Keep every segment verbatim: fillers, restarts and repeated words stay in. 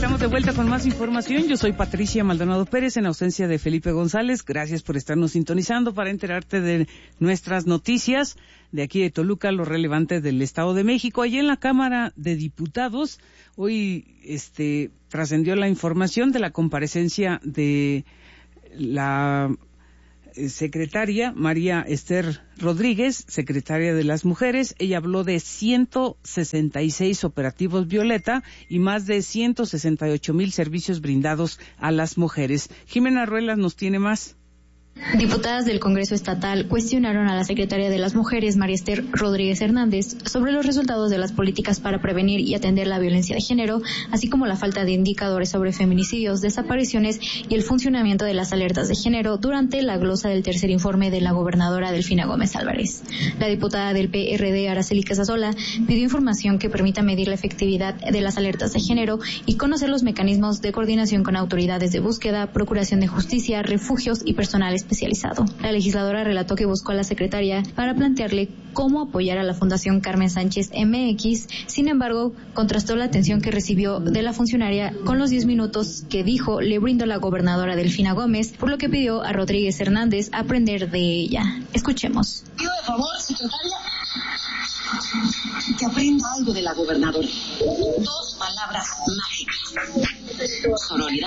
Estamos de vuelta con más información. Yo soy Patricia Maldonado Pérez, en ausencia de Felipe González. Gracias por estarnos sintonizando para enterarte de nuestras noticias de aquí de Toluca, lo relevante del Estado de México. Allí en la Cámara de Diputados, hoy este trascendió la información de la comparecencia de la secretaria María Esther Rodríguez, secretaria de las Mujeres. Ella habló de ciento sesenta y seis operativos Violeta y más de ciento sesenta y ocho mil servicios brindados a las mujeres. Jimena Ruelas nos tiene más. Diputadas del Congreso Estatal cuestionaron a la secretaria de las Mujeres, María Esther Rodríguez Hernández, sobre los resultados de las políticas para prevenir y atender la violencia de género, así como la falta de indicadores sobre feminicidios, desapariciones y el funcionamiento de las alertas de género durante la glosa del tercer informe de la gobernadora Delfina Gómez Álvarez. La diputada del P R D, Araceli Casasola, pidió información que permita medir la efectividad de las alertas de género y conocer los mecanismos de coordinación con autoridades de búsqueda, procuración de justicia, refugios y personal especializado. La legisladora relató que buscó a la secretaria para plantearle cómo apoyar a la Fundación Carmen Sánchez M X, sin embargo, contrastó la atención que recibió de la funcionaria con los diez minutos que dijo le brindó la gobernadora Delfina Gómez, por lo que pidió a Rodríguez Hernández aprender de ella. Escuchemos. Pido de favor, secretaria, que aprenda algo de la gobernadora. Dos palabras mágicas: sororidad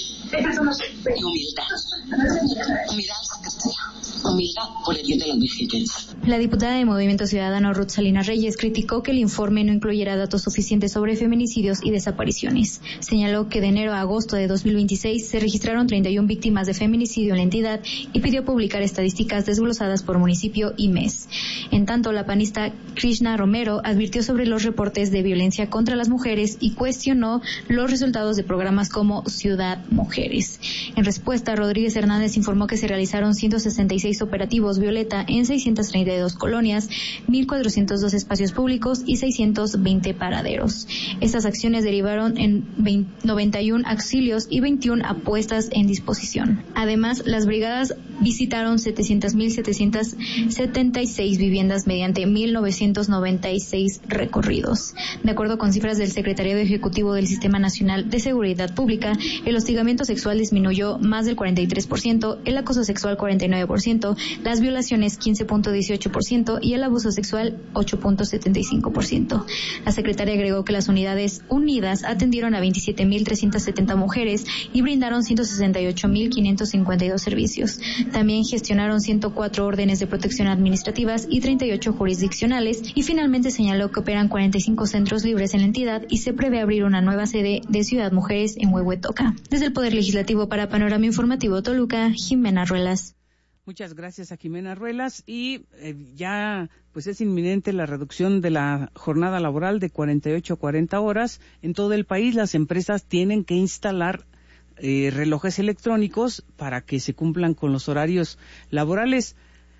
y humildad. Humildad, humildad por el bien de las mexicanas. La diputada de Movimiento Ciudadano Ruth Salinas Reyes criticó que el informe no incluyera datos suficientes sobre feminicidios y desapariciones. Señaló que de enero a agosto de dos mil veintiséis se registraron treinta y una víctimas de feminicidio en la entidad y pidió publicar estadísticas desglosadas por municipio y mes. En tanto, la panista Krishna Romero advirtió sobre los reportes de violencia contra las mujeres y cuestionó los resultados de programas como Ciudad Mujeres. En respuesta, Rodríguez Hernández informó que se realizaron ciento sesenta y seis operativos Violeta en seiscientas treinta y dos colonias, mil cuatrocientos dos espacios públicos y seiscientos veinte paraderos. Estas acciones derivaron en noventa y uno auxilios y veintiuna apuestas en disposición. Además, las brigadas visitaron setecientas mil setecientos setenta y seis viviendas mediante mil novecientos noventa y seis recorridos. De acuerdo con cifras del Secretariado Ejecutivo del Sistema Nacional de Seguridad Pública, el hostigamiento sexual disminuyó más del cuarenta y tres por ciento, el acoso sexual cuarenta y nueve por ciento, las violaciones quince punto dieciocho por ciento y el abuso sexual ocho punto setenta y cinco por ciento. La secretaria agregó que las unidades unidas atendieron a veintisiete mil trescientas setenta mujeres y brindaron ciento sesenta y ocho mil quinientos cincuenta y dos servicios. También gestionaron ciento cuatro órdenes de protección administrativas y treinta y ocho jurisdiccionales, y finalmente señaló que operan cuarenta y cinco centros libres en la entidad y se prevé abrir una nueva sede de Ciudad Mujeres en Huehuetoca. Desde el Poder Legislativo para Panorama Informativo Toluca, Jimena Ruelas. Muchas gracias a Jimena Ruelas. Y eh, ya pues es inminente la reducción de la jornada laboral de cuarenta y ocho a cuarenta horas. En todo el país las empresas tienen que instalar eh, relojes electrónicos para que se cumplan con los horarios laborales.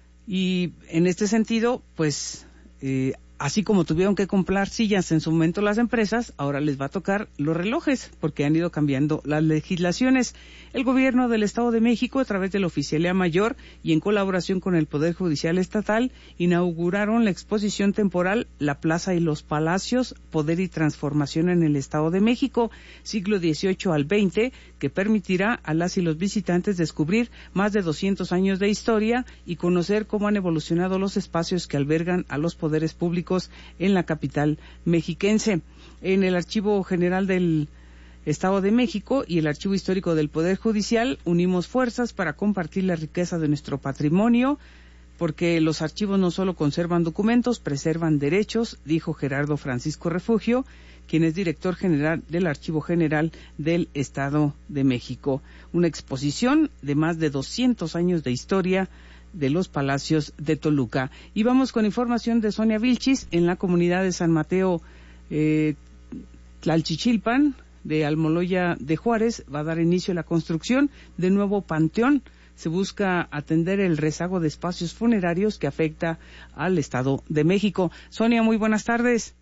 Y en este sentido, pues eh, así como tuvieron que comprar sillas en su momento las empresas, ahora les va a tocar los relojes, porque han ido cambiando las legislaciones. El gobierno del Estado de México, a través de la Oficialía Mayor y en colaboración con el Poder Judicial Estatal, inauguraron la exposición temporal La Plaza y los Palacios, Poder y Transformación en el Estado de México, siglo dieciocho al veinte, que permitirá a las y los visitantes descubrir más de doscientos años de historia y conocer cómo han evolucionado los espacios que albergan a los poderes públicos en la capital mexiquense. En el Archivo General del Estado de México y el Archivo Histórico del Poder Judicial unimos fuerzas para compartir la riqueza de nuestro patrimonio, porque los archivos no solo conservan documentos, preservan derechos, dijo Gerardo Francisco Refugio, quien es director general del Archivo General del Estado de México. Una exposición de más de doscientos años de historia de los Palacios de Toluca. Y vamos con información de Sonia Vilchis. En la comunidad de San Mateo eh, Tlalchichilpan de Almoloya de Juárez va a dar inicio a la construcción de nuevo panteón. Se busca atender el rezago de espacios funerarios que afecta al Estado de México. Sonia, muy buenas tardes.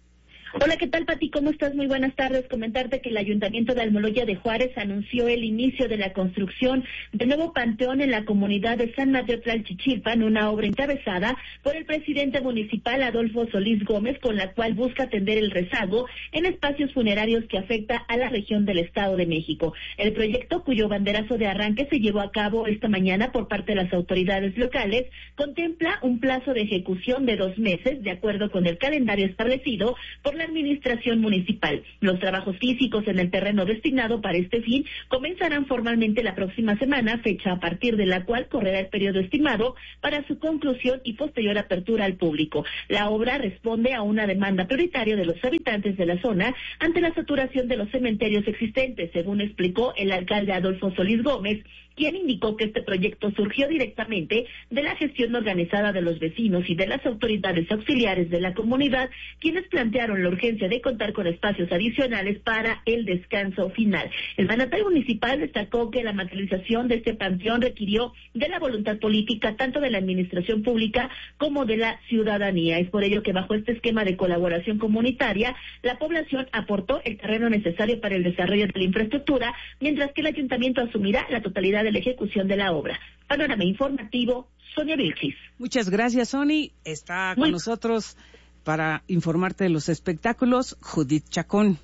Hola, ¿qué tal, Pati? ¿Cómo estás? Muy buenas tardes. Comentarte que el Ayuntamiento de Almoloya de Juárez anunció el inicio de la construcción del nuevo panteón en la comunidad de San Mateo Tlalchichilpan, una obra encabezada por el presidente municipal Adolfo Solís Gómez, con la cual busca atender el rezago en espacios funerarios que afecta a la región del Estado de México. El proyecto, cuyo banderazo de arranque se llevó a cabo esta mañana por parte de las autoridades locales, contempla un plazo de ejecución de dos meses, de acuerdo con el calendario establecido por la administración municipal. Los trabajos físicos en el terreno destinado para este fin comenzarán formalmente la próxima semana, fecha a partir de la cual correrá el periodo estimado para su conclusión y posterior apertura al público. La obra responde a una demanda prioritaria de los habitantes de la zona ante la saturación de los cementerios existentes, según explicó el alcalde Adolfo Solís Gómez, quien indicó que este proyecto surgió directamente de la gestión organizada de los vecinos y de las autoridades auxiliares de la comunidad, quienes plantearon la urgencia de contar con espacios adicionales para el descanso final. El mandatario municipal destacó que la materialización de este panteón requirió de la voluntad política tanto de la administración pública como de la ciudadanía. Es por ello que bajo este esquema de colaboración comunitaria, la población aportó el terreno necesario para el desarrollo de la infraestructura, mientras que el ayuntamiento asumirá la totalidad de la ejecución de la obra. Panorama informativo, Sonia Vilchis. Muchas gracias, Sony. Está con Muy... nosotros para informarte de los espectáculos, Judith Chacón.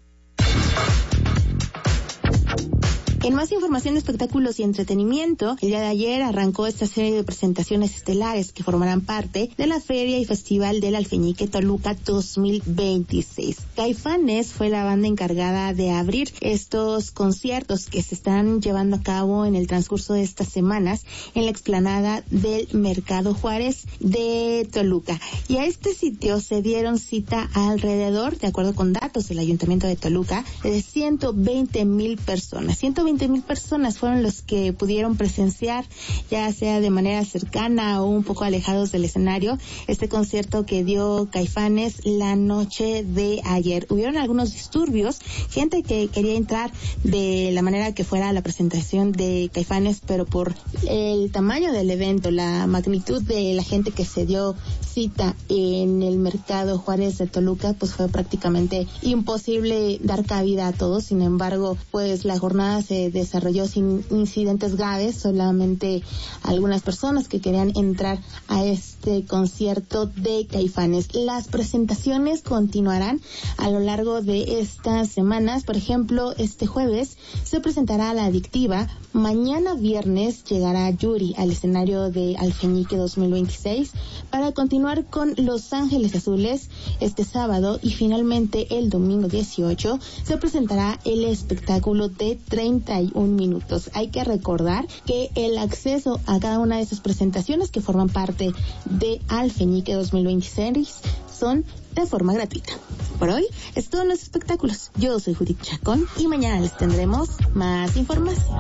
En más información de espectáculos y entretenimiento, el día de ayer arrancó esta serie de presentaciones estelares que formarán parte de la Feria y Festival del Alfeñique Toluca dos mil veintiséis. Caifanes fue la banda encargada de abrir estos conciertos que se están llevando a cabo en el transcurso de estas semanas en la explanada del Mercado Juárez de Toluca. Y a este sitio se dieron cita alrededor, de acuerdo con datos del Ayuntamiento de Toluca, de ciento veinte mil personas. ciento veinte mil personas fueron los que pudieron presenciar, ya sea de manera cercana o un poco alejados del escenario, este concierto que dio Caifanes la noche de ayer. Hubieron algunos disturbios, gente que quería entrar de la manera que fuera la presentación de Caifanes, pero por el tamaño del evento, la magnitud de la gente que se dio cita en el Mercado Juárez de Toluca, pues fue prácticamente imposible dar cabida a todos. Sin embargo, pues la jornada se desarrolló sin incidentes graves, solamente algunas personas que querían entrar a este concierto de Caifanes. Las presentaciones continuarán a lo largo de estas semanas. Por ejemplo, este jueves se presentará La Adictiva, mañana viernes llegará Yuri al escenario de Alfeñique dos mil veintiséis para continuar con Los Ángeles Azules este sábado, y finalmente el domingo dieciocho se presentará el espectáculo de treinta y un minutos. Hay que recordar que el acceso a cada una de esas presentaciones que forman parte de Alfeñique dos mil veintiséis son de forma gratuita. Por hoy es todo en los espectáculos. Yo soy Judith Chacón y mañana les tendremos más información.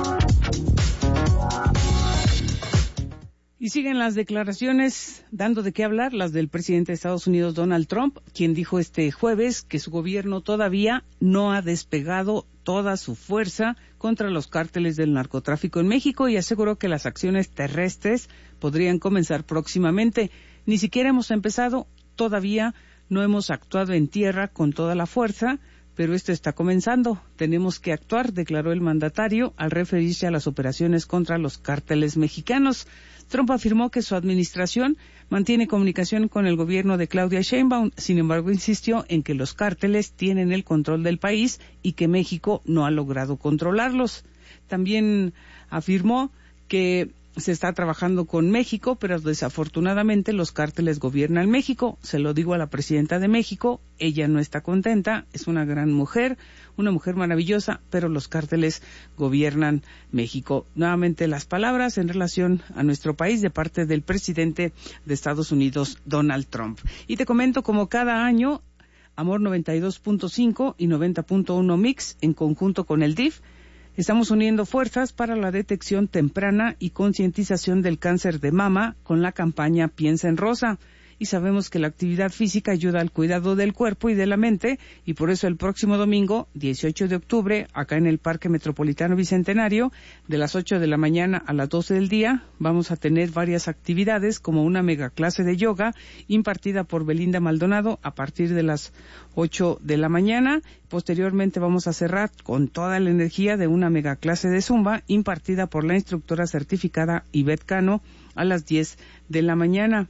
Y siguen las declaraciones dando de qué hablar, las del presidente de Estados Unidos, Donald Trump, quien dijo este jueves que su gobierno todavía no ha despegado toda su fuerza contra los cárteles del narcotráfico en México, y aseguró que las acciones terrestres podrían comenzar próximamente. Ni siquiera hemos empezado, todavía no hemos actuado en tierra con toda la fuerza, pero esto está comenzando. Tenemos que actuar, declaró el mandatario al referirse a las operaciones contra los cárteles mexicanos. Trump afirmó que su administración mantiene comunicación con el gobierno de Claudia Sheinbaum. Sin embargo, insistió en que los cárteles tienen el control del país y que México no ha logrado controlarlos. También afirmó que se está trabajando con México, pero desafortunadamente los cárteles gobiernan México. Se lo digo a la presidenta de México, ella no está contenta, es una gran mujer, una mujer maravillosa, pero los cárteles gobiernan México. Nuevamente las palabras en relación a nuestro país de parte del presidente de Estados Unidos, Donald Trump. Y te comento, como cada año, Amor noventa y dos punto cinco y noventa punto uno Mix, en conjunto con el D I F, estamos uniendo fuerzas para la detección temprana y concientización del cáncer de mama con la campaña Piensa en Rosa. y sabemos que la actividad física ayuda al cuidado del cuerpo y de la mente, y por eso el próximo domingo, dieciocho de octubre, acá en el Parque Metropolitano Bicentenario, de las ocho de la mañana a las doce del día, vamos a tener varias actividades como una mega clase de yoga impartida por Belinda Maldonado a partir de las ocho de la mañana. Posteriormente vamos a cerrar con toda la energía de una mega clase de zumba impartida por la instructora certificada Ivette Cano a las diez de la mañana.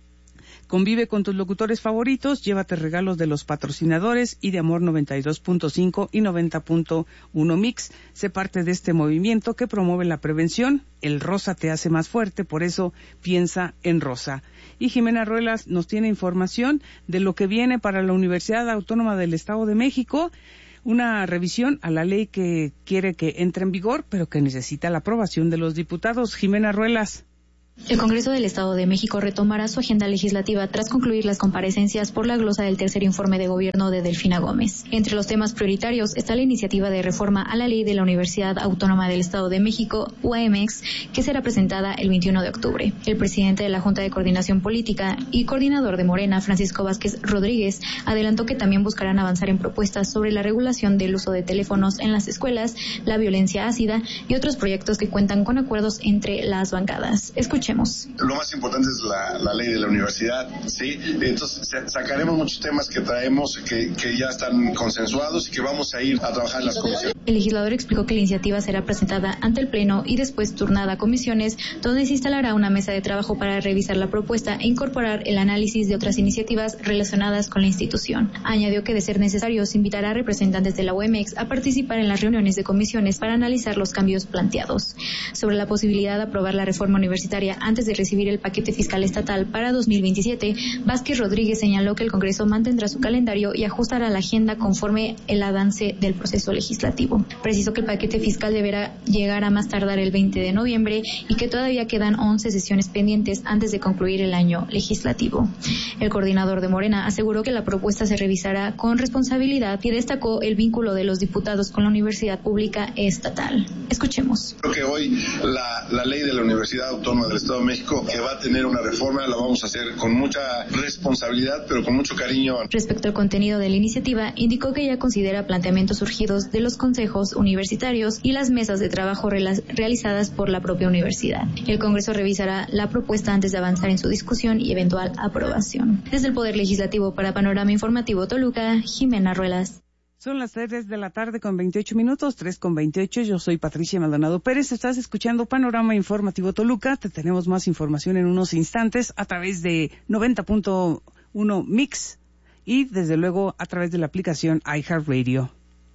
Convive con tus locutores favoritos, llévate regalos de los patrocinadores y de Amor noventa y dos punto cinco y noventa punto uno Mix. Sé parte de este movimiento que promueve la prevención. El rosa te hace más fuerte, por eso piensa en rosa. Y Jimena Ruelas nos tiene información de lo que viene para la Universidad Autónoma del Estado de México. Una revisión a la ley que quiere que entre en vigor, pero que necesita la aprobación de los diputados. Jimena Ruelas. El Congreso del Estado de México retomará su agenda legislativa tras concluir las comparecencias por la glosa del tercer informe de gobierno de Delfina Gómez. Entre los temas prioritarios está la iniciativa de reforma a la ley de la Universidad Autónoma del Estado de México, U A M X, que será presentada el veintiuno de octubre. El presidente de la Junta de Coordinación Política y coordinador de Morena, Francisco Vázquez Rodríguez, adelantó que también buscarán avanzar en propuestas sobre la regulación del uso de teléfonos en las escuelas, la violencia ácida y otros proyectos que cuentan con acuerdos entre las bancadas. Escuchemos. Lo más importante es la, la ley de la universidad, ¿sí? Entonces sacaremos muchos temas que traemos, que, que ya están consensuados y que vamos a ir a trabajar en las comisiones. El legislador explicó que la iniciativa será presentada ante el Pleno y después turnada a comisiones, donde se instalará una mesa de trabajo para revisar la propuesta e incorporar el análisis de otras iniciativas relacionadas con la institución. Añadió que, de ser necesario, se invitará a representantes de la U A M X a participar en las reuniones de comisiones para analizar los cambios planteados. Sobre la posibilidad de aprobar la reforma universitaria antes de recibir el paquete fiscal estatal para dos mil veintisiete, Vázquez Rodríguez señaló que el Congreso mantendrá su calendario y ajustará la agenda conforme el avance del proceso legislativo. Precisó que el paquete fiscal deberá llegar a más tardar el veinte de noviembre y que todavía quedan once sesiones pendientes antes de concluir el año legislativo. El coordinador de Morena aseguró que la propuesta se revisará con responsabilidad y destacó el vínculo de los diputados con la universidad pública estatal. Escuchemos. Creo que hoy la, la ley de la Universidad Autónoma del Estado de México, que va a tener una reforma, la vamos a hacer con mucha responsabilidad, pero con mucho cariño. Respecto al contenido de la iniciativa, indicó que ya considera planteamientos surgidos de los consejos universitarios y las mesas de trabajo realizadas por la propia universidad. El Congreso revisará la propuesta antes de avanzar en su discusión y eventual aprobación. Desde el Poder Legislativo para Panorama Informativo Toluca, Jimena Ruelas. Son las tres de la tarde con veintiocho minutos, tres con veintiocho. Yo soy Patricia Maldonado Pérez. Estás escuchando Panorama Informativo Toluca. Te tenemos más información en unos instantes a través de noventa punto uno Mix y desde luego a través de la aplicación iHeartRadio.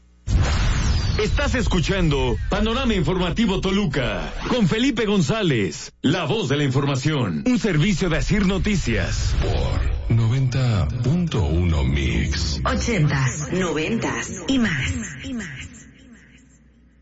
Estás escuchando Panorama Informativo Toluca con Felipe González, la voz de la información. Un servicio de Asir Noticias por noventa punto uno Mix. Ochentas, noventas y más. Y más.